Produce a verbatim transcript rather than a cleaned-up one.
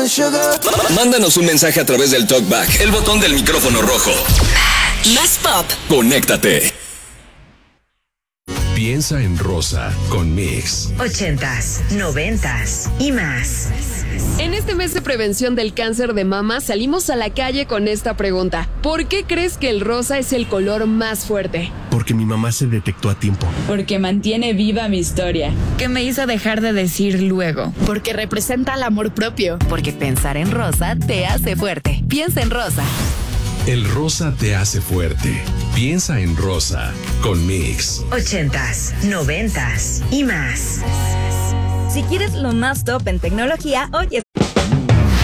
Mándanos un mensaje a través del TalkBack, el botón del micrófono rojo. Más pop. Conéctate. Piensa en Rosa con Mix. Ochentas, noventas y más. En este mes de prevención del cáncer de mama salimos a la calle con esta pregunta. ¿Por qué crees que el rosa es el color más fuerte? Porque mi mamá se detectó a tiempo. Porque mantiene viva mi historia. Que me hizo dejar de decir luego. Porque representa el amor propio. Porque pensar en rosa te hace fuerte. Piensa en rosa. El rosa te hace fuerte. Piensa en Rosa con Mix. Ochentas, noventas y más. Si quieres lo más top en tecnología, oye